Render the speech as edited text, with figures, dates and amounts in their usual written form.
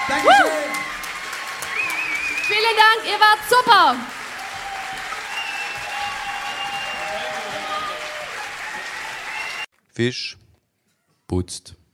Dankeschön. Vielen Dank, ihr wart super. Fisch putzt.